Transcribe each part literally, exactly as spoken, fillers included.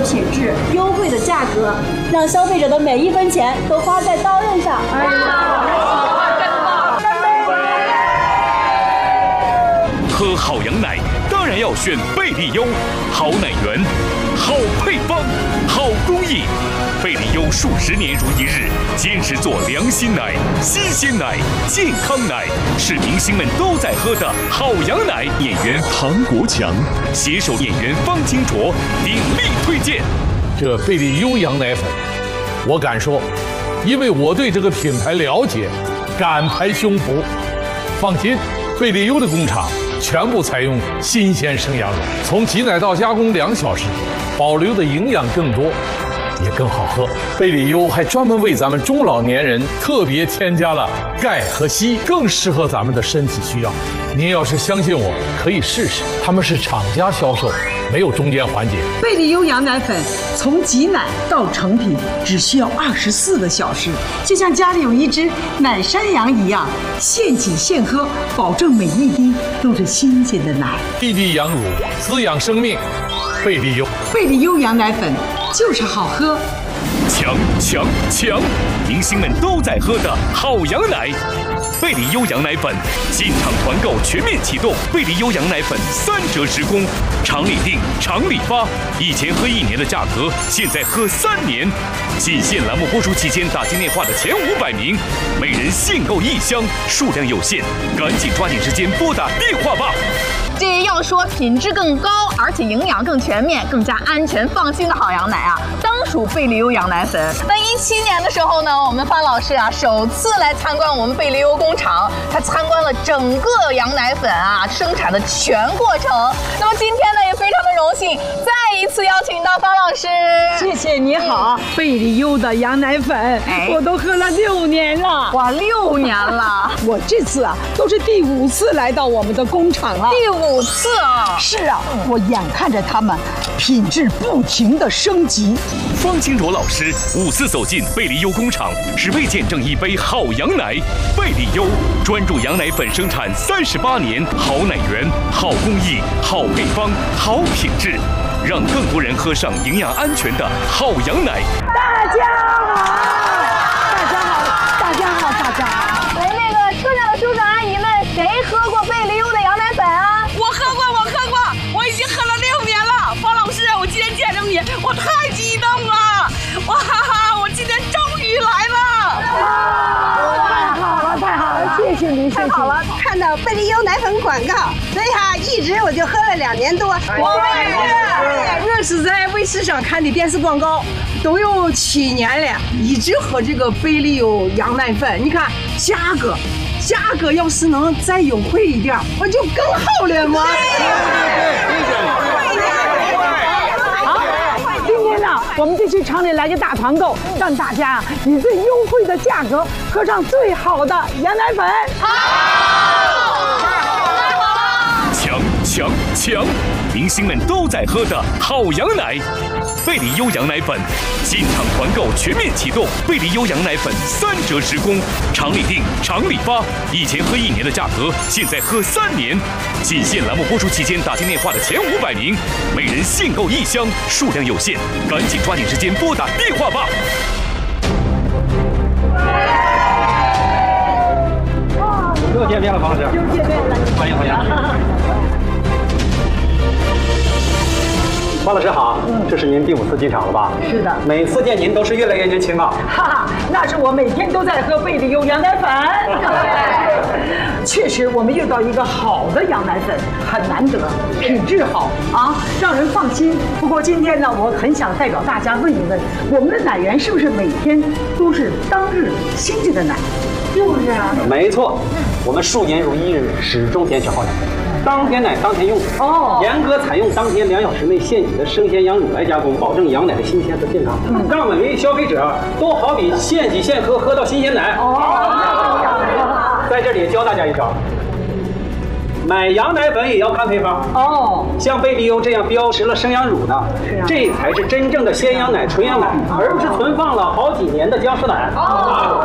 品质、优惠的价格，让消费者的每一分钱都花在刀刃上。哎呀， 喝好羊奶当然要选贝利优，好奶源，好配方，好工艺。贝利优数十年如一日，坚持做良心奶、新鲜奶、健康奶，是明星们都在喝的好羊奶。演员唐国强携手演员方清卓鼎力推荐这贝利优羊奶粉。我敢说，因为我对这个品牌了解，敢拍胸脯。放心，贝利优的工厂全部采用新鲜生羊乳，从挤奶到加工两小时，保留的营养更多，也更好喝。贝利优还专门为咱们中老年人特别添加了钙和硒，更适合咱们的身体需要。您要是相信我，可以试试，他们是厂家销售，没有中间环节。 贝利优羊奶粉从挤奶到成品只需要二十四个小时，就像家里有一只奶山羊一样，现挤现喝，保证每一滴都是新鲜的奶。 滴滴羊乳滋养生命，贝利优。 贝利优羊奶粉就是好喝。 强强强！明星们都在喝的好羊奶，贝利优羊奶粉进场团购全面启动，贝利优羊奶粉三折实供，厂里订，厂里发。以前喝一年的价格，现在喝三年。仅限栏目播出期间打进电话的前五百名，每人限购一箱，数量有限，赶紧抓紧时间拨打电话吧。 这要说品质更高，而且营养更全面、更加安全放心的好羊奶啊，当属贝利优羊奶粉。那一七年的时候呢，我们方老师啊首次来参观我们贝利优工厂，他参观了整个羊奶粉啊生产的全过程。那么今天呢，也非常的荣幸，再一次邀请到方老师。 谢谢你好，嗯、贝利优的羊奶粉、哎、我都喝了六年了。 哇，六年了！ 我这次啊都是第五次来到我们的工厂了。 第五次啊！ 是啊，我眼看着他们品质不停的升级。 方清卓老师五次走进贝利优工厂，只为见证一杯好羊奶。贝利优专注羊奶粉生产三十八年，好奶源、好工艺、好配方、好品质，让更多人喝上营养安全的好羊奶。 大家好，大家好，大家好，大家好。 哎，那个车上的叔叔阿姨们，谁喝过贝利优的羊奶粉啊？ 我喝过，我喝过，我已经喝了六年了。方老师，我今天见着你，我太激动了！哇哈哈，我今天终于来了！ 太好了，太好了，谢谢您， 太好了！看到贝利优奶粉广告，所以哈，一直我就喝了两年多。 我也是，我是在卫视上看的电视广告，都有七年了，一直喝这个贝利优羊奶粉。你看价格。价格要是能再优惠一点，我就更好了嘛。好，今天呢，我们就去厂里来个大团购，让大家以最优惠的价格喝上最好的羊奶粉。 好，强强强！明星们都在喝的好羊奶，贝利优羊奶粉进场团购全面启动，贝利优羊奶粉三折实供，厂里订，厂里发。以前喝一年的价格，现在喝三年。仅限栏目播出期间打进电话的前五百名，每人限购一箱，数量有限，赶紧抓紧时间拨打电话吧。 又见面了，方老师。 又见面了， 欢迎欢迎。方老师好，这是您第五次进厂了吧？ 是的， 每次见您都是越来越年轻啊！ 哈哈，那是我每天都在喝贝利优羊奶粉。确实，我们遇到一个好的羊奶粉很难得，品质好啊，让人放心。不过今天呢，我很想代表大家问一问，我们的奶源是不是每天都是当日新鲜的奶？是不是啊？ 没错，我们数年如一日，始终点选好奶。当天奶当天用哦，严格采用当天两小时内现挤的生鲜羊乳来加工，保证羊奶的新鲜和健康，嗯、让每位消费者都好比现挤现喝，喝到新鲜奶。哦，在这里教大家一招，买羊奶粉也要看配方哦。像贝利优这样标识了生羊乳的，啊、这才是真正的鲜羊奶、纯羊奶，而不是存放了好几年的僵尸奶。哦。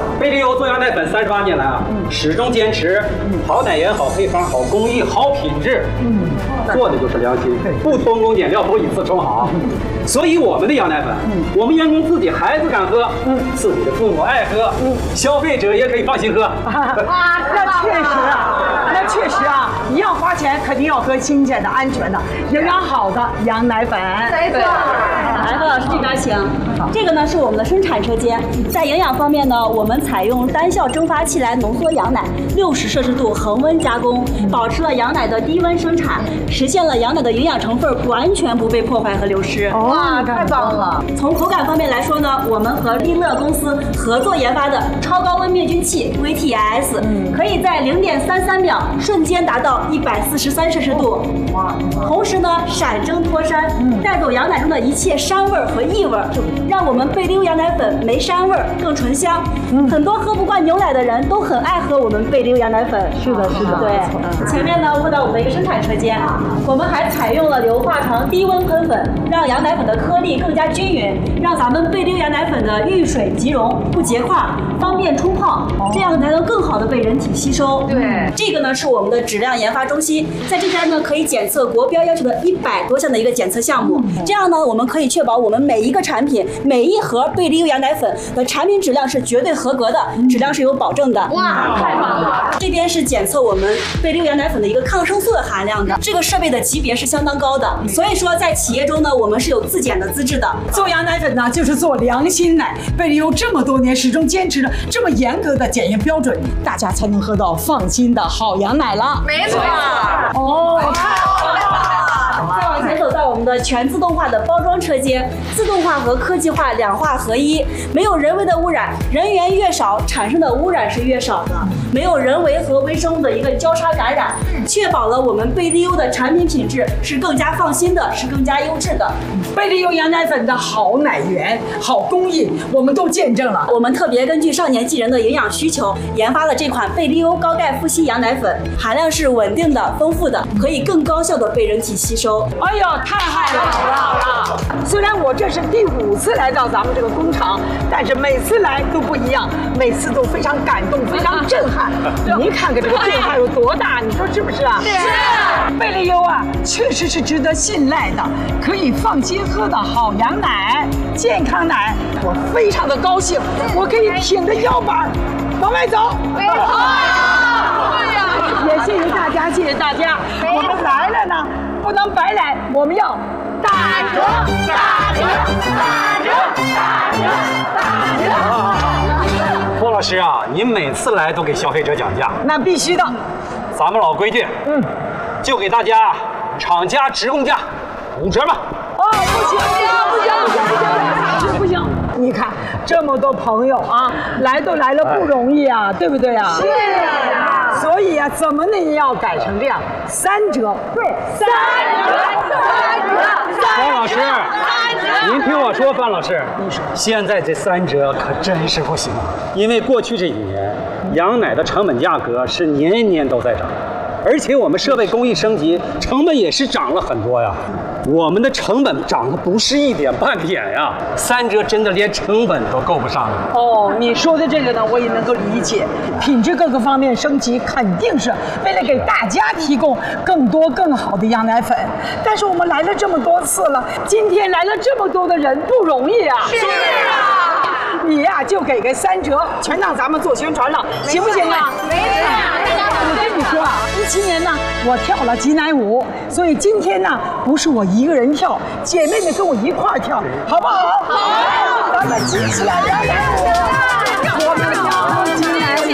贝利优做羊奶粉三十八年来啊，始终坚持好奶源、好配方、好工艺、好品质，嗯，做的就是良心，不偷工减料，不以次充好。所以我们的羊奶粉，我们员工自己孩子敢喝，嗯，自己的父母爱喝，嗯，消费者也可以放心喝。 啊，那确实啊，那确实啊，一样花钱，肯定要喝新鲜的、安全的、营养好的羊奶粉。 没错。来，何老师这边请。这个呢是我们的生产车间，在营养方面呢，我们采用单效蒸发器来浓缩羊奶，六十摄氏度恒温加工，保持了羊奶的低温生产，实现了羊奶的营养成分完全不被破坏和流失。 哇，太棒了！ 从口感方面来说呢，我们和利乐公司合作研发的超高温灭菌器 V T S， 可以在零点三三秒瞬间达到一百四十三摄氏度，同时呢闪蒸脱膻，带走羊奶中的一切膻味和异味，让我们贝利优羊奶粉没膻味更醇香。很多喝不惯牛奶的人都很爱喝我们贝利优羊奶粉。 是的，是的， 对。前面呢问到我们的一个生产车间，我们还采用了硫化糖低温喷粉，让羊奶粉的颗粒更加均匀，让咱们贝利优羊奶粉的遇水即溶，不结块，方便冲泡，这样才能更好的被人体吸收。 对， 这个呢是我们的质量研发中心，在这边呢可以检测国标要求的一百多项的一个检测项目，这样呢我们可以确保我们每一个产品、每一盒贝利优羊奶粉的产品质量是绝对合格的，质量是有保证的。 哇，太棒了！ 这边是检测我们贝利优羊奶粉的一个抗生素的含量的，这个设备的级别是相当高的，所以说在企业中呢，我们是有自检的资质的。 做羊奶粉呢，就是做良心奶。贝利优这么多年始终坚持着这么严格的检验标准，大家才能喝到放心的好羊奶了。 没错。 哦，太好了。 再往前走到我们的全自动化的包装车间，自动化和科技化两化合一，没有人为的污染，人员越少，产生的污染是越少的，没有人为和微生物的一个交叉感染，确保了我们贝利优的产品品质是更加放心的，是更加优质的。 贝利优羊奶粉的好奶源、好工艺，我们都见证了。 我们特别根据少年纪人的营养需求，研发了这款贝利优高钙富硒羊奶粉，含量是稳定的、丰富的，可以更高效的被人体吸收。 哎呦，太好了，好了，好了！虽然我这是第五次来到咱们这个工厂，但是每次来都不一样，每次都非常感动，非常震撼。您看看这个震撼有多大，你说是不是啊？是。贝利优啊，确实是值得信赖的，可以放心喝的好羊奶、健康奶。我非常的高兴，我可以挺着腰板往外走。好。对呀。也谢谢大家，谢谢大家。我们来了呢，不能白来，我们要打折，打折，打折，打折，打折。 郭老师啊，您每次来都给消费者讲价， 那必须的。 咱们老规矩，嗯，就给大家厂家直供价五折吧。 哦，不行，不行，不行，不行，不行！你看这么多朋友啊，来都来了不容易啊，对不对啊？是啊。所以啊，怎么呢也要改成这样，三折。对，三折，三折， 范老师，您听我说，范老师，现在这三折可真是不行，因为过去这几年，羊奶的成本价格是年年都在涨。而且我们设备工艺升级，成本也是涨了很多呀。我们的成本涨得不是一点半点呀，三折真的连成本都够不上了。 哦，你说的这个呢，我也能够理解。品质各个方面升级，肯定是为了给大家提供更多更好的羊奶粉。但是我们来了这么多次了，今天来了这么多的人，不容易啊。是啊。你呀、啊，就给个三折，全让咱们做宣传了，行不行啊？没事。我跟你说啊，一七年呢，我跳了挤奶舞，所以今天呢，不是我一个人跳，姐妹们跟我一块儿跳，好不好？好，咱们挤起来摇奶舞，我们跳挤奶舞，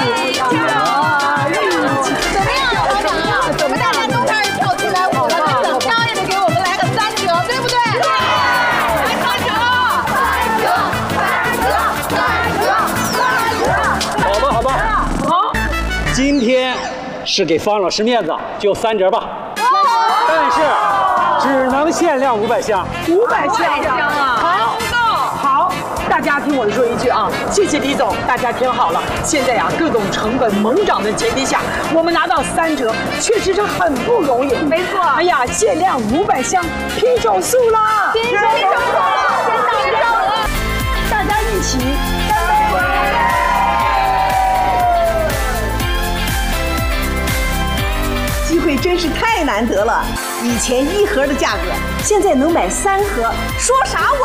怎么样，老板啊？我们大家都开始跳挤奶舞了，那怎么样也得给我们来个三折，对不对？对，来三折，三折，三折，三折，三折。 好吧，好吧，好，今天是给方老师面子，就三折吧。但是只能限量五百箱， 五百箱啊！好，好，大家听我说一句啊，谢谢李总，大家听好了，现在呀、啊，各种成本猛涨的前提下，我们拿到三折，确实是很不容易。没错。哎呀，限量五百箱，拼手速啦！拼手速，拼手速，大家一起干杯！ 难得了。以前一盒的价格，现在能买三盒，说啥我